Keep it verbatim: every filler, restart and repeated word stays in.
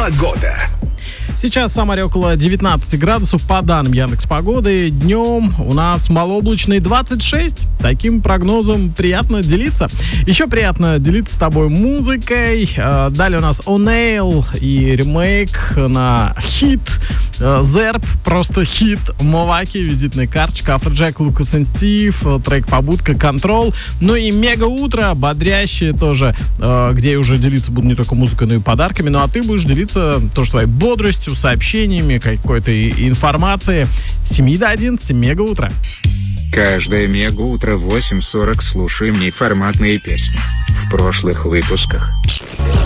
Погода. Сейчас в Самаре около девятнадцати градусов по данным Яндекс.Погоды. Днем у нас малооблачный двадцать шесть. Таким прогнозом приятно делиться. Еще приятно делиться с тобой музыкой. Далее у нас O'Neil и ремейк на хит Зерб, просто хит Моваки, визитная карточка, Афроджек, Лукас и Стив, трек «Побудка», «Контрол». Ну и мега утро, бодрящее тоже, где я уже делиться буду не только музыкой, но и подарками. Ну а ты будешь делиться тоже своей бодростью, сообщениями, какой-то информацией. С семи до одиннадцати, мега утро. Каждое мега утро в восемь сорок слушаем неформатные песни. В прошлых выпусках